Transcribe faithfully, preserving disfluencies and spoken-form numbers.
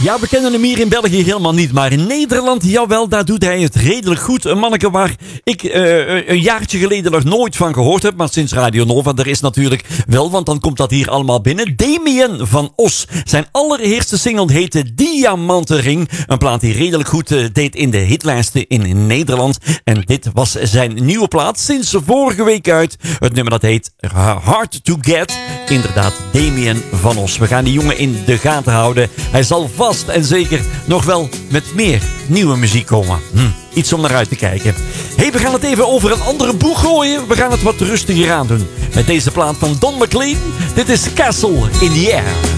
Ja, we kennen hem hier in België helemaal niet. Maar in Nederland, jawel, daar doet hij het redelijk goed. Een manneke waar ik uh, een jaartje geleden nog nooit van gehoord heb. Maar sinds Radio Nova, er is natuurlijk wel, want dan komt dat hier allemaal binnen. Damien van Os. Zijn allereerste single heette Diamantenring. Een plaat die redelijk goed uh, deed in de hitlijsten in Nederland. En dit was zijn nieuwe plaat sinds vorige week uit. Het nummer dat heet Hard to Get. Inderdaad, Damien van Os. We gaan die jongen in de gaten houden. Hij zal vast en zeker nog wel met meer nieuwe muziek komen. Hm, iets om naar uit te kijken. Hey, we gaan het even over een andere boeg gooien. We gaan het wat rustiger aan doen. Met deze plaat van Don McLean. Dit is Castle in the Air.